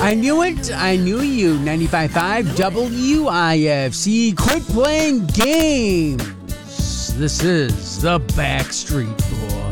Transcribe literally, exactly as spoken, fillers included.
I knew it. I knew you. ninety-five point five W I F C. Quit playing games. This is the Backstreet Boys.